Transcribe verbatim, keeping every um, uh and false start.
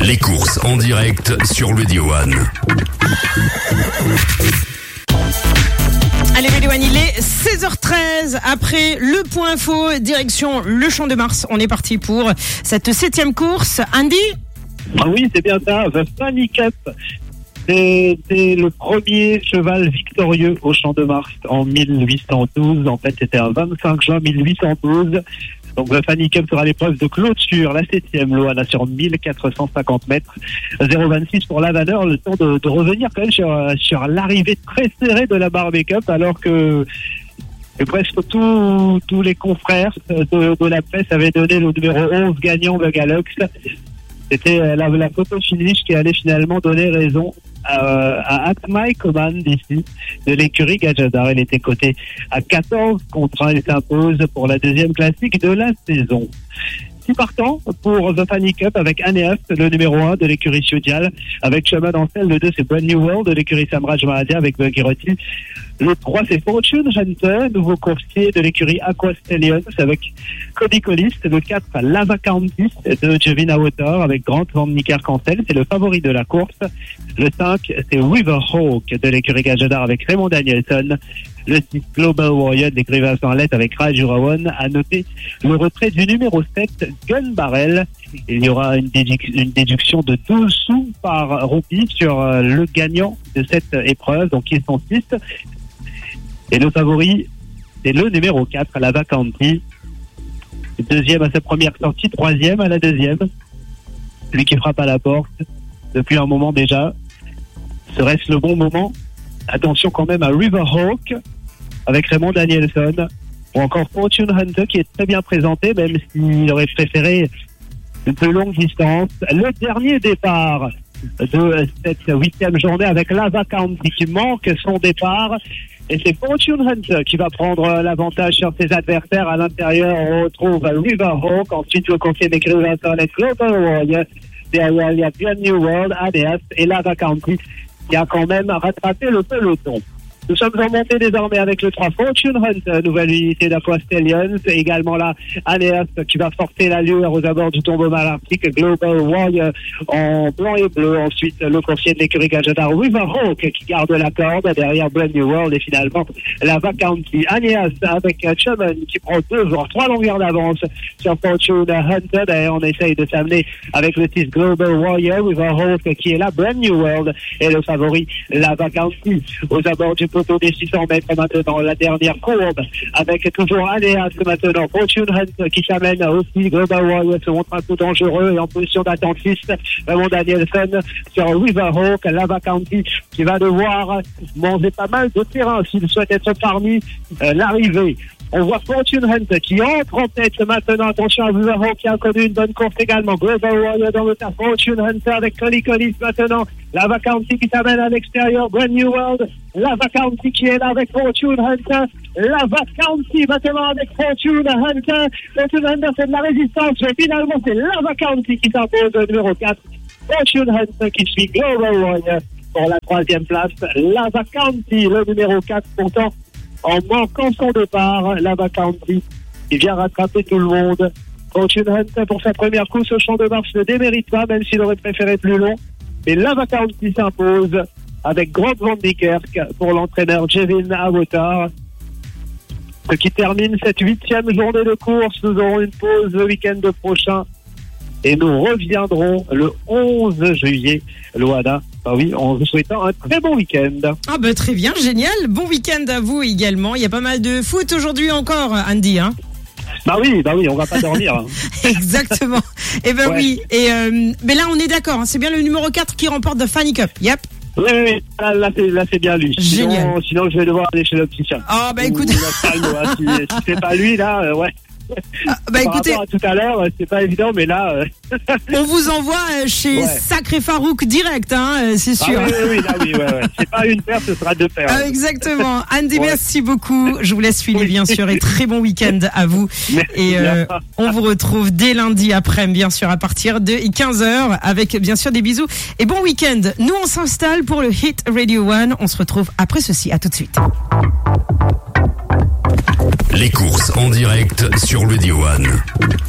Les courses en direct sur Radio One. Allez, Radio One, il est seize heures treize. Après le point info, direction le Champ de Mars. On est parti pour cette septième course. Andy ? Ah oui, c'est bien ça. The Fanny Cup. C'était le premier cheval victorieux au Champ de Mars en mille huit cent douze. En fait, c'était un vingt-cinq juin mille huit cent douze. Donc, The Fanny Cup sera l'épreuve de clôture, la septième, Loana, sur mille quatre cent cinquante mètres. zéro virgule vingt-six pour Lavaneur, le temps de, de revenir quand même sur, sur l'arrivée très serrée de la Barbie Cup, alors que et presque tous tous les confrères de, de la presse avaient donné le numéro onze gagnant de Galox. C'était la, la photo finish qui allait finalement donner raison à, à Atmai Coman d'ici, de l'écurie Gajadar. Il était coté à quatorze contre un. Il s'impose pour la deuxième classique de la saison. Six partants pour The Fanny Cup avec Aneas, le numéro un de l'écurie Sudial, avec Chemin Dancel. Le deux, c'est Brand New World de l'écurie Samraj Mahadia avec Buggy Roti. Le trois, c'est Fortune Hunter, nouveau coursier de l'écurie Aqua Stallions avec Cody Collis. Le quatre, Lava County de Jevin Water avec Grant Van Nicker-Cancel. C'est le favori de la course. Le cinq, c'est Riverhawk de l'écurie Gajadar avec Raymond Danielson. Le six, Global Warrior de l'écurie Vincent Lett avec Raj Urawan. À noter le retrait du numéro sept, Gun Barrel. Il y aura une, déduc- une déduction de douze sous par roupie sur euh, le gagnant de cette épreuve. Donc, ils sont six. Et le favori, c'est le numéro quatre, Lava County. Deuxième à sa première sortie, troisième à la deuxième. Celui qui frappe à la porte depuis un moment déjà. Serait-ce le bon moment? Attention quand même à Riverhawk avec Raymond Danielson. Ou encore Fortune Hunter qui est très bien présenté, même s'il aurait préféré une plus longue distance. Le dernier départ de cette huitième journée avec Lava County qui manque son départ. Et c'est Fortune Hunter qui va prendre l'avantage sur ses adversaires. À l'intérieur, on retrouve Riverhawk. Ensuite, le conseiller d'écrire Internet Global Warrior. Derrière, il y a Brand New World, Adeas et Lava County qui a quand même rattrapé le peloton. Nous sommes en montée désormais avec le trois, Fortune Hunter, nouvelle unité d'Aqua Stallions. Également là, Aneas qui va forcer l'allure aux abords du tombeau malarctique. Global Warrior en blanc et bleu. Ensuite, le coursier de l'écurie Gajadar, Riverhawk qui garde la corde. Derrière Brand New World et finalement Lava County. Aneas avec Chuman qui prend deux, voire trois longueurs d'avance sur Fortune Hunter. D'ailleurs, on essaye de s'amener avec le six Global Warrior. Riverhawk qui est là, Brand New World et le favori Lava County aux abords du poteau des six cents mètres maintenant, la dernière courbe avec toujours Aneas maintenant, Fortune Hunter qui s'amène aussi, Global Warrior se montre un peu dangereux et en position d'attentiste, Raymond Danielson sur Riverhawk, Lava County qui va devoir manger pas mal de terrain s'il souhaite être parmi euh, l'arrivée. On voit Fortune Hunter qui entre en tête maintenant. Attention à Riverhawk qui a connu une bonne course également. Global Warrior dans le tas. Fortune Hunter avec Cody Collis maintenant. Lava County qui s'amène à l'extérieur. Brand New World. Lava County qui est là avec Fortune Hunter. Lava County maintenant avec Fortune Hunter. Fortune Hunter c'est de la résistance. Mais finalement c'est Lava County qui s'impose au numéro quatre. Fortune Hunter qui suit Global Warrior pour la troisième place. Lava County le numéro quatre pourtant. En manquant son départ, Lava County, il vient rattraper tout le monde. Fortune Hunter pour sa première course au Champ de Mars ne démérite pas, même s'il aurait préféré plus long. Mais Lava County s'impose avec Grant Van Niekerk pour l'entraîneur Jevin Awotar. Ce qui termine cette huitième journée de course. Nous aurons une pause le week-end prochain. Et nous reviendrons le onze juillet, Loana. Ah oui, en vous souhaitant un très bon week-end. Ah bah très bien, génial. Bon week-end à vous également. Il y a pas mal de foot aujourd'hui encore, Andy, hein? Bah oui, bah oui, on va pas dormir. Hein. Exactement. Et ben ouais. oui. Et euh, mais là, on est d'accord. Hein, c'est bien le numéro quatre qui remporte The Fanny Cup. Yep. Oui, oui, oui. Là, là, c'est, là, c'est bien lui. Génial. Sinon, sinon, je vais devoir aller chez l'opticien. Ah bah écoute. Ou, hein, si, si c'est pas lui, là, euh, ouais. Ah, bah Par écoutez, à tout à l'heure, c'est pas évident, mais là, euh... on vous envoie chez ouais. Sacré Farouk direct, hein, c'est sûr. Ah oui, oui, oui, là, oui, ouais, ouais. C'est pas une paire, ce sera deux paires. Ah, exactement. Andy, ouais. merci beaucoup. Je vous laisse filer, bien sûr, et très bon week-end à vous. Merci et euh, on vous retrouve dès lundi après, bien sûr, à partir de quinze heures, avec bien sûr des bisous et bon week-end. Nous, on s'installe pour le Hit Radio One. On se retrouve après ceci. À tout de suite. Les courses en direct sur Radio One.